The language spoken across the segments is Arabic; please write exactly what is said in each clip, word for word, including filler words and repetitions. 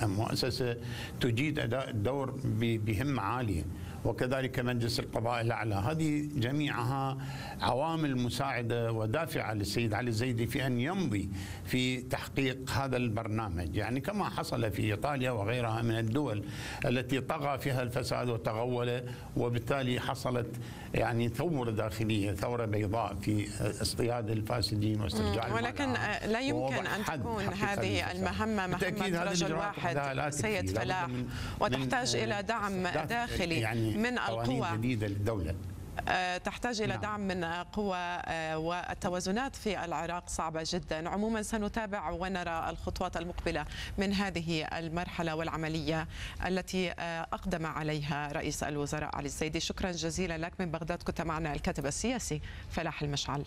مؤسسة تجيد أداء الدور بهمة عالية، وكذلك مجلس القضاء الأعلى. هذه جميعها عوامل مساعدة ودافعة للسيد علي الزيدي في أن يمضي في تحقيق هذا البرنامج، يعني كما حصل في إيطاليا وغيرها من الدول التي طغى فيها الفساد وتغول، وبالتالي حصلت يعني ثورة داخلية، ثورة بيضاء في اصطياد الفاسدين واسترجاع. ولكن لا يمكن أن تكون هذه المهمة مهمة رجل واحد سيد فلاح، وتحتاج إلى دعم داخلي يعني من القوى جديدة للدولة، تحتاج إلى دعم من قوى، والتوازنات في العراق صعبة جدا. عموما سنتابع ونرى الخطوات المقبلة من هذه المرحلة والعملية التي أقدم عليها رئيس الوزراء علي الزيدي. شكرا جزيلا لك. من بغداد كنت معنا الكاتب السياسي فلاح المشعل.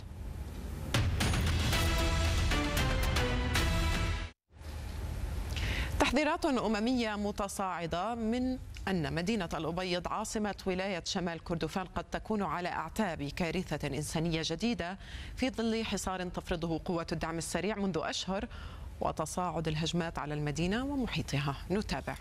تحذيرات أممية متصاعدة من أن مدينة الأبيض عاصمة ولاية شمال كردفان قد تكون على أعتاب كارثة إنسانية جديدة في ظل حصار تفرضه قوة الدعم السريع منذ أشهر وتصاعد الهجمات على المدينة ومحيطها. نتابع.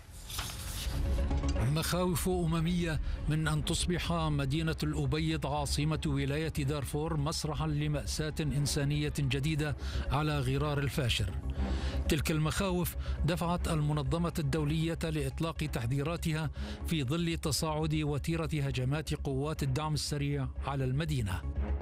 مخاوف أممية من أن تصبح مدينة الأبيض عاصمة ولاية دارفور مسرحا لمأساة إنسانية جديدة على غرار الفاشر. تلك المخاوف دفعت المنظمة الدولية لإطلاق تحذيراتها في ظل تصاعد وتيرة هجمات قوات الدعم السريع على المدينة.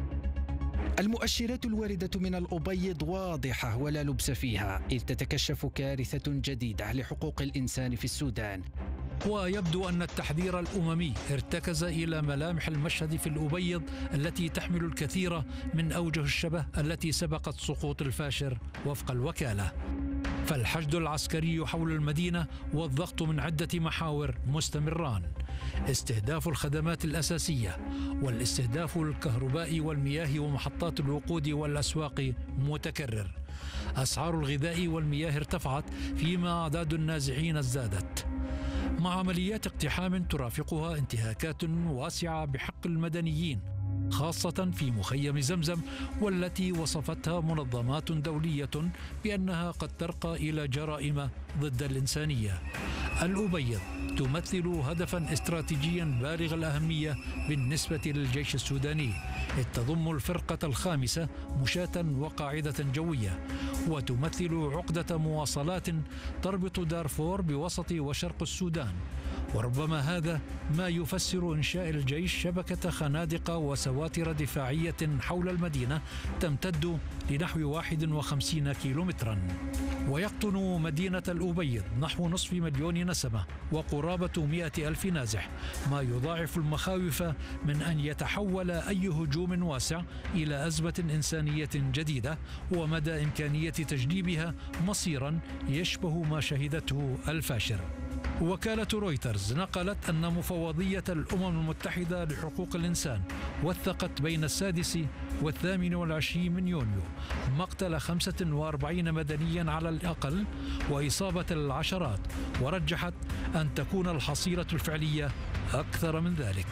المؤشرات الواردة من الأبيض واضحة ولا لبس فيها، إذ تتكشف كارثة جديدة لحقوق الإنسان في السودان. ويبدو أن التحذير الأممي ارتكز إلى ملامح المشهد في الأبيض التي تحمل الكثير من أوجه الشبه التي سبقت سقوط الفاشر وفق الوكالة. فالحشد العسكري حول المدينة والضغط من عدة محاور مستمران: استهداف الخدمات الأساسية، والاستهداف الكهرباء والمياه ومحطات الوقود والأسواق متكرر. أسعار الغذاء والمياه ارتفعت فيما أعداد النازحين ازدادت، مع عمليات اقتحام ترافقها انتهاكات واسعة بحق المدنيين، خاصة في مخيم زمزم، والتي وصفتها منظمات دولية بأنها قد ترقى إلى جرائم ضد الإنسانية. الأبيض تمثل هدفا استراتيجيا بالغ الأهمية بالنسبة للجيش السوداني، إذ تضم الفرقة الخامسة مشاة وقاعدة جوية، وتمثل عقدة مواصلات تربط دارفور بوسط وشرق السودان. وربما هذا ما يفسر إنشاء الجيش شبكة خنادق وسواتر دفاعية حول المدينة تمتد لنحو واحد وخمسين كيلومترا. ويقطن مدينة الأبيض نحو نصف مليون نسمة وقرابة مئة ألف نازح، ما يضاعف المخاوف من أن يتحول أي هجوم واسع إلى أزمة إنسانية جديدة، ومدى إمكانية تجنيبها مصيرا يشبه ما شهدته الفاشر. وكالة رويترز نقلت أن مفوضية الأمم المتحدة لحقوق الإنسان وثقت بين السادس والثامن والعشرين من يونيو مقتل خمسة وأربعين مدنيا على الأقل وإصابة العشرات، ورجحت أن تكون الحصيلة الفعلية أكثر من ذلك.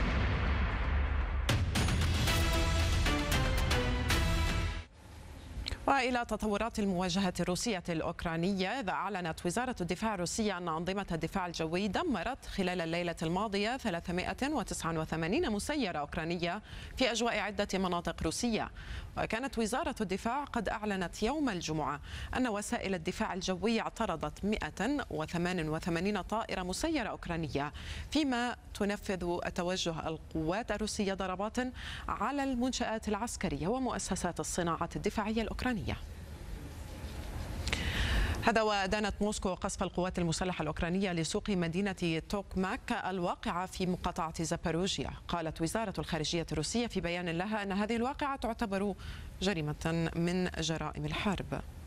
وإلى تطورات المواجهة الروسية الأوكرانية، إذا أعلنت وزارة الدفاع الروسية أن أنظمة الدفاع الجوي دمرت خلال الليلة الماضية ثلاثمئة وتسعة وثمانين مسيرة أوكرانية في أجواء عدة مناطق روسية. وكانت وزارة الدفاع قد أعلنت يوم الجمعة أن وسائل الدفاع الجوي اعترضت مئة وثمانية وثمانين طائرة مسيرة أوكرانية، فيما تنفذ توجه القوات الروسية ضربات على المنشآت العسكرية ومؤسسات الصناعات الدفاعية الأوكرانية. هذا وأدانت موسكو قصف القوات المسلحة الأوكرانية لسوق مدينة توكماك الواقعة في مقاطعة زاباروجيا. قالت وزارة الخارجية الروسية في بيان لها أن هذه الواقعة تعتبر جريمة من جرائم الحرب.